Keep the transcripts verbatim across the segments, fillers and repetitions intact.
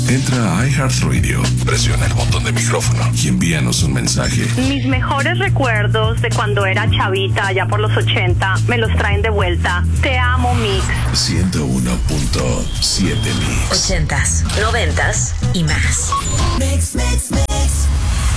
Entra a iHeartRadio, presiona el botón de micrófono y envíanos un mensaje. Mis mejores recuerdos de cuando era chavita, allá por los ochenta, me los traen de vuelta. Te amo, Mix. ciento uno punto siete Mix. Ochentas, noventas y más. Mix, mix, mix.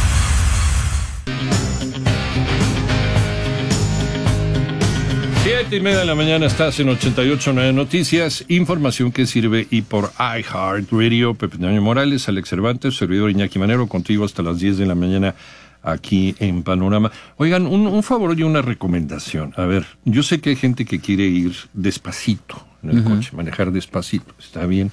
Siete y media de la mañana estás en ochenta y ocho punto nueve Noticias, información que sirve y por iHeartRadio. Pepe Toño Morales, Alex Cervantes, servidor Iñaki Manero, contigo hasta las diez de la mañana aquí en Panorama. Oigan, un, un favor y una recomendación. A ver, yo sé que hay gente que quiere ir despacito en el uh-huh. coche, manejar despacito, está bien,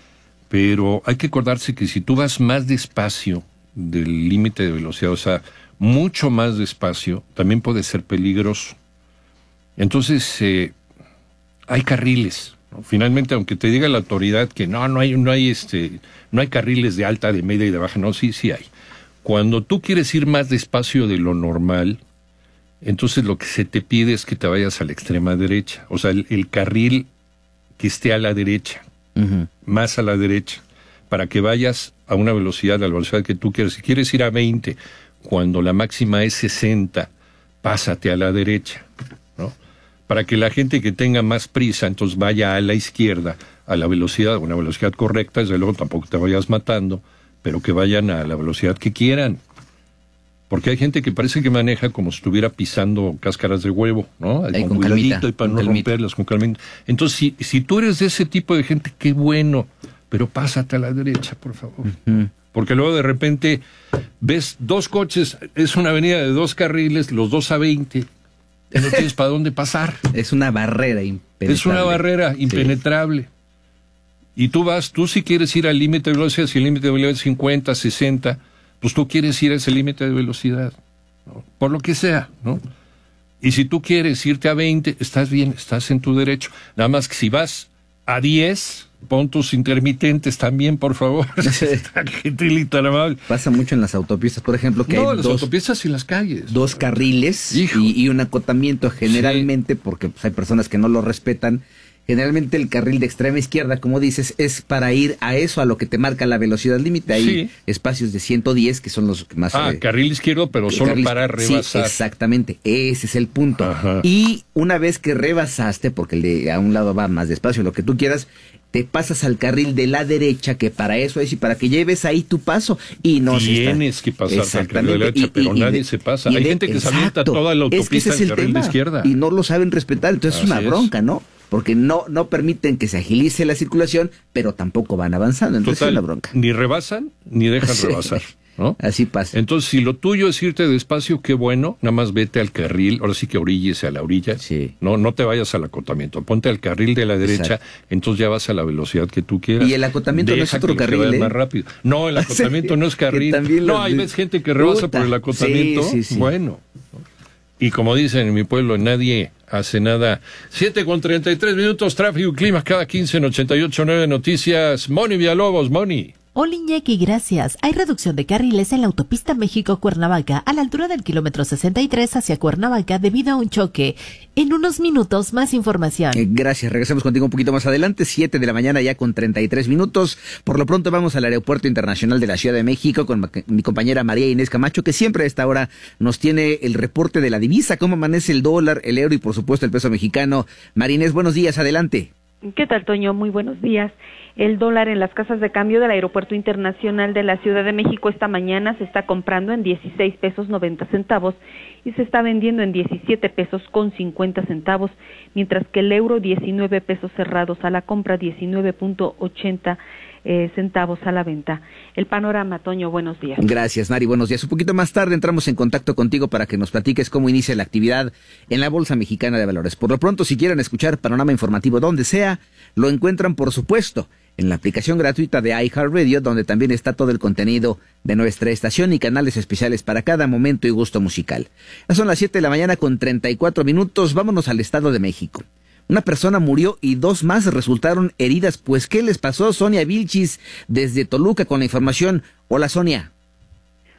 pero hay que acordarse que si tú vas más despacio del límite de velocidad, o sea, mucho más despacio, también puede ser peligroso. Entonces, eh, hay carriles, ¿no? Finalmente, aunque te diga la autoridad que no, no hay, no hay, este, no hay carriles de alta, de media y de baja, no, sí, sí hay. Cuando tú quieres ir más despacio de lo normal, entonces lo que se te pide es que te vayas a la extrema derecha, o sea, el, el carril que esté a la derecha, uh-huh. más a la derecha, para que vayas a una velocidad, a la velocidad que tú quieres. Si quieres ir a veinte, cuando la máxima es sesenta, pásate a la derecha, ¿no? Para que la gente que tenga más prisa, entonces vaya a la izquierda, a la velocidad, una velocidad correcta, desde luego tampoco te vayas matando, pero que vayan a la velocidad que quieran. Porque hay gente que parece que maneja como si estuviera pisando cáscaras de huevo, ¿no? Ahí, con, con cuidadito calmita, y para con no calmita. romperlas, con calmita. Entonces, si, si tú eres de ese tipo de gente, qué bueno, pero pásate a la derecha, por favor. Uh-huh. Porque luego de repente ves dos coches, es una avenida de dos carriles, los dos a veinte, y no tienes para dónde pasar. Es una barrera impenetrable. Es una barrera impenetrable. Sí. Y tú vas, tú si quieres ir al límite de velocidad, si el límite de velocidad es cincuenta, sesenta, pues tú quieres ir a ese límite de velocidad, ¿no? Por lo que sea, ¿no? Y si tú quieres irte a veinte, estás bien, estás en tu derecho. Nada más que si vas a diez, pon tus intermitentes también, por favor. Qué trilita amable. Pasa mucho en las autopistas, por ejemplo, que no, hay las dos, autopistas y las calles. Dos carriles y, y un acotamiento generalmente, sí. porque pues, hay personas que no lo respetan. Generalmente el carril de extrema izquierda, como dices, es para ir a eso, a lo que te marca la velocidad límite. Hay sí. espacios de ciento diez que son los más... Ah, eh, carril izquierdo, pero solo carril, para rebasar. Sí, exactamente. Ese es el punto. Ajá. Y una vez que rebasaste, porque el de a un lado va más despacio, lo que tú quieras, te pasas al carril de la derecha, que para eso es y para que lleves ahí tu paso. Y no Tienes que pasar al carril de la derecha, y, pero y, nadie y, se pasa. Hay de, gente que exacto, se avienta toda la autopista es que ese es el carril tema, de izquierda. Y no lo saben respetar, entonces Así es una bronca, ¿no? Porque no, no permiten que se agilice la circulación, pero tampoco van avanzando. Entonces Total, es una bronca. Ni rebasan, ni dejan sí. rebasar, ¿no? Así pasa. Entonces, si lo tuyo es irte despacio, qué bueno, nada más vete al carril, ahora sí que oríllese a la orilla. Sí. No, no te vayas al acotamiento, ponte al carril de la derecha, Exacto. entonces ya vas a la velocidad que tú quieras. Y el acotamiento Deja no es otro carril, ¿eh? más rápido. No, el acotamiento sí, no es carril. No, hay ves gente que rebasa Puta. por el acotamiento. Sí, sí, sí. Bueno. Y como dicen en mi pueblo, nadie hace nada. siete con treinta y tres minutos, tráfico y clima cada quince en ochenta y ocho punto nueve Noticias. Moni Villalobos, Moni. Hola Iñaki, gracias. Hay reducción de carriles en la autopista México-Cuernavaca a la altura del kilómetro sesenta y tres hacia Cuernavaca debido a un choque. En unos minutos, más información. Eh, gracias, regresamos contigo un poquito más adelante, siete de la mañana ya con treinta y tres minutos. Por lo pronto vamos al Aeropuerto Internacional de la Ciudad de México con mi compañera María Inés Camacho, que siempre a esta hora nos tiene el reporte de la divisa, cómo amanece el dólar, el euro y por supuesto el peso mexicano. María Inés, buenos días, adelante. ¿Qué tal, Toño? Muy buenos días. El dólar en las casas de cambio del Aeropuerto Internacional de la Ciudad de México esta mañana se está comprando en dieciséis pesos noventa centavos y se está vendiendo en diecisiete pesos con cincuenta centavos, mientras que el euro diecinueve pesos cerrados a la compra, diecinueve punto ochenta eh, centavos a la venta. El panorama, Toño, buenos días. Gracias, Mari, buenos días. Un poquito más tarde entramos en contacto contigo para que nos platiques cómo inicia la actividad en la Bolsa Mexicana de Valores. Por lo pronto, si quieren escuchar Panorama Informativo donde sea, lo encuentran, por supuesto, en la aplicación gratuita de iHeartRadio, donde también está todo el contenido de nuestra estación y canales especiales para cada momento y gusto musical. Ya son las siete de la mañana con treinta y cuatro minutos. Vámonos al Estado de México. Una persona murió y dos más resultaron heridas. Pues, ¿qué les pasó? Sonia Vilchis, desde Toluca, con la información. Hola, Sonia.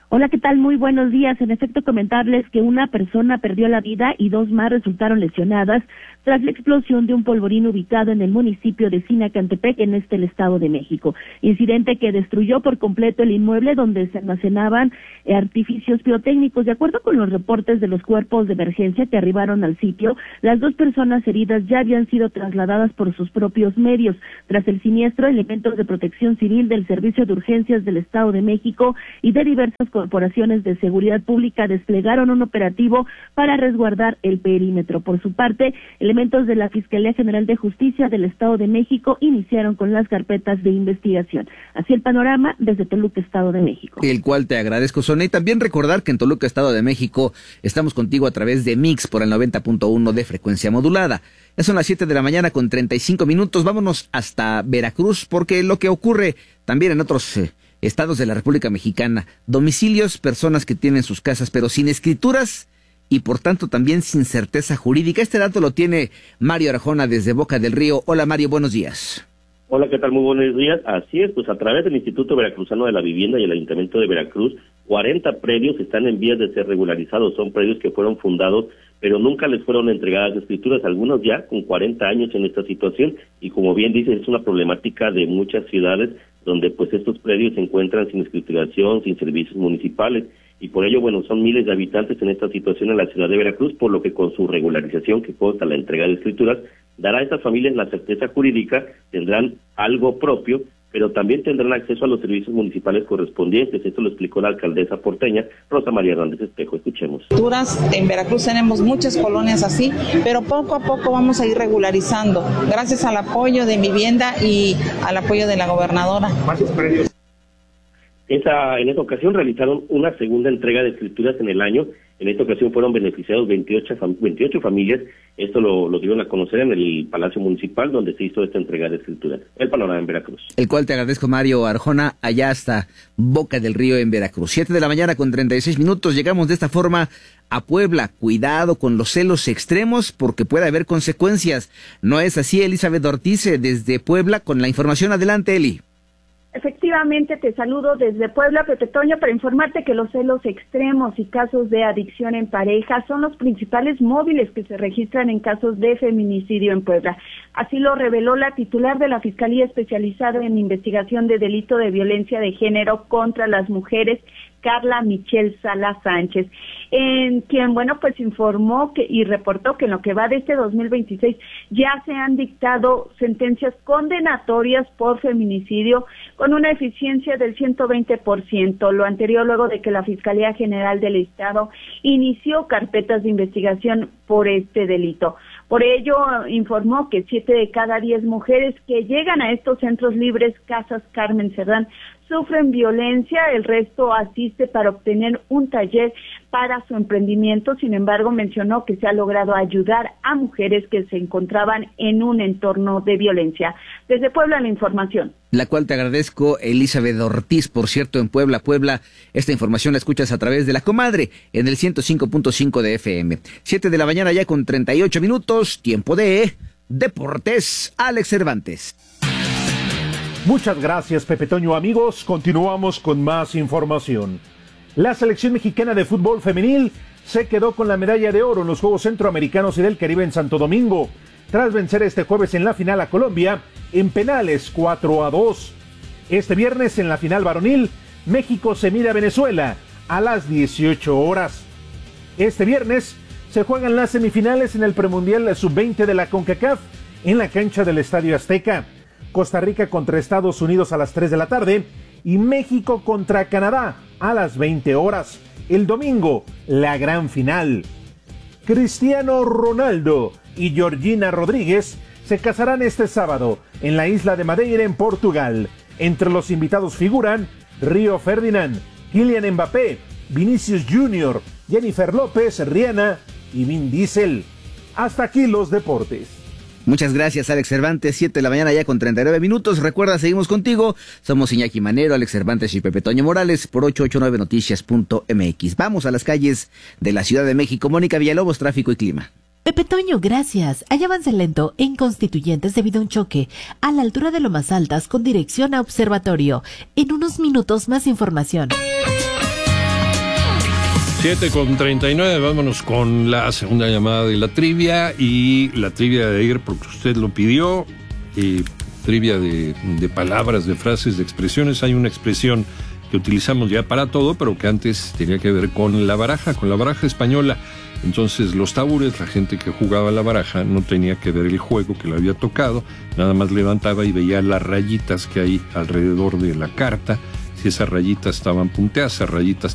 Hola, ¿qué tal? Muy buenos días. En efecto, comentarles que una persona perdió la vida y dos más resultaron lesionadas tras la explosión de un polvorín ubicado en el municipio de Sinacantepec, en este el Estado de México. Incidente que destruyó por completo el inmueble donde se almacenaban eh, artificios pirotécnicos. De acuerdo con los reportes de los cuerpos de emergencia que arribaron al sitio, las dos personas heridas ya habían sido trasladadas por sus propios medios. Tras el siniestro, elementos de protección civil del Servicio de Urgencias del Estado de México y de diversas corporaciones de seguridad pública desplegaron un operativo para resguardar el perímetro. Por su parte, elementos de la Fiscalía General de Justicia del Estado de México iniciaron con las carpetas de investigación. Así el panorama desde Toluca, Estado de México. El cual te agradezco, Sonia, y también recordar que en Toluca, Estado de México, estamos contigo a través de Mix por el noventa punto uno de frecuencia modulada. Ya son las siete de la mañana con treinta y cinco minutos. Vámonos hasta Veracruz, porque lo que ocurre también en otros eh, estados de la República Mexicana, domicilios, personas que tienen sus casas pero sin escrituras y por tanto también sin certeza jurídica. Este dato lo tiene Mario Arjona desde Boca del Río. Hola Mario, buenos días. Hola, ¿qué tal? Muy buenos días. Así es, pues a través del Instituto Veracruzano de la Vivienda y el Ayuntamiento de Veracruz, cuarenta predios están en vías de ser regularizados. Son predios que fueron fundados, pero nunca les fueron entregadas escrituras, algunos ya con cuarenta años en esta situación, y como bien dices, es una problemática de muchas ciudades donde pues estos predios se encuentran sin escrituración, sin servicios municipales, y por ello, bueno, son miles de habitantes en esta situación en la ciudad de Veracruz, por lo que con su regularización, que consta la entrega de escrituras, dará a estas familias la certeza jurídica, tendrán algo propio, pero también tendrán acceso a los servicios municipales correspondientes. Esto lo explicó la alcaldesa porteña, Rosa María Hernández Espejo. Escuchemos. En Veracruz tenemos muchas colonias así, pero poco a poco vamos a ir regularizando, gracias al apoyo de Vivienda y al apoyo de la gobernadora. ¿Cuántos predios? Esa, en esta ocasión realizaron una segunda entrega de escrituras en el año. En esta ocasión fueron beneficiados veintiocho, veintiocho familias. Esto lo, lo dieron a conocer en el Palacio Municipal, donde se hizo esta entrega de escrituras. El panorama en Veracruz. El cual te agradezco, Mario Arjona, allá hasta Boca del Río en Veracruz. Siete de la mañana con treinta y seis minutos. Llegamos de esta forma a Puebla. Cuidado con los celos extremos porque puede haber consecuencias. ¿No es así, Elizabeth Ortiz, desde Puebla, con la información? Adelante, Eli. Efectivamente, te saludo desde Puebla, Pepe Toño, para informarte que los celos extremos y casos de adicción en pareja son los principales móviles que se registran en casos de feminicidio en Puebla. Así lo reveló la titular de la Fiscalía Especializada en Investigación de Delito de Violencia de Género contra las Mujeres, Carla Michelle Sala Sánchez, en quien, bueno, pues informó que y reportó que en lo que va de este dos mil veintiséis ya se han dictado sentencias condenatorias por feminicidio con una eficiencia del ciento veinte por ciento, lo anterior luego de que la Fiscalía General del Estado inició carpetas de investigación por este delito. Por ello, informó que siete de cada diez mujeres que llegan a estos centros libres Casas Carmen Cerdán sufren violencia, el resto asiste para obtener un taller para su emprendimiento. Sin embargo, mencionó que se ha logrado ayudar a mujeres que se encontraban en un entorno de violencia. Desde Puebla, la información. La cual te agradezco, Elizabeth Ortiz. Por cierto, en Puebla, Puebla, esta información la escuchas a través de La Comadre, en el ciento cinco punto cinco de F M. Siete de la mañana ya con treinta y ocho minutos, tiempo de Deportes. Alex Cervantes. Muchas gracias, Pepe Toño. Amigos, continuamos con más información. La selección mexicana de fútbol femenil se quedó con la medalla de oro en los Juegos Centroamericanos y del Caribe en Santo Domingo, tras vencer este jueves en la final a Colombia en penales cuatro a dos. Este viernes en la final varonil, México se mide a Venezuela a las dieciocho horas. Este viernes se juegan las semifinales en el premundial sub veinte de la CONCACAF en la cancha del Estadio Azteca. Costa Rica contra Estados Unidos a las tres de la tarde y México contra Canadá a las veinte horas. El domingo, la gran final. Cristiano Ronaldo y Georgina Rodríguez se casarán este sábado en la isla de Madeira, en Portugal. Entre los invitados figuran Río Ferdinand, Kylian Mbappé, Vinicius Junior, Jennifer López, Rihanna y Vin Diesel. Hasta aquí los deportes. Muchas gracias, Alex Cervantes. Siete de la mañana ya con treinta y nueve minutos. Recuerda, seguimos contigo. Somos Iñaki Manero, Alex Cervantes y Pepe Toño Morales por ochocientos ochenta y nueve noticias punto m x. Vamos a las calles de la Ciudad de México. Mónica Villalobos, tráfico y clima. Pepe Toño, gracias. Hay avance lento en Constituyentes debido a un choque a la altura de Lomas Altas con dirección a Observatorio. En unos minutos más información. siete con treinta y nueve, vámonos con la segunda llamada de la trivia, y la trivia de ayer porque usted lo pidió, y trivia de, de palabras, de frases, de expresiones. Hay una expresión que utilizamos ya para todo, pero que antes tenía que ver con la baraja, con la baraja española. Entonces los tabures, la gente que jugaba la baraja no tenía que ver el juego que le había tocado, nada más levantaba y veía las rayitas que hay alrededor de la carta. Si esas rayitas estaban punteadas, esas rayitas